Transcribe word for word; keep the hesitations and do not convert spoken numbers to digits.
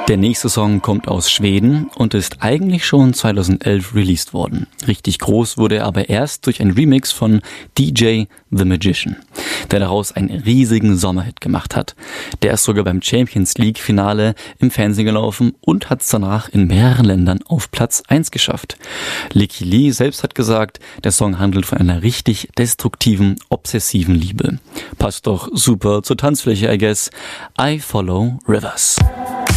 Der nächste Song kommt aus Schweden und ist eigentlich schon zweitausendelf released worden. Richtig groß wurde er aber erst durch ein Remix von D J The Magician, der daraus einen riesigen Sommerhit gemacht hat. Der ist sogar beim Champions League Finale im Fernsehen gelaufen und hat es danach in mehreren Ländern auf Platz eins geschafft. Lykke Li selbst hat gesagt, der Song handelt von einer richtig destruktiven, obsessiven Liebe. Passt doch super zur Tanzfläche, I guess. I Follow Rivers.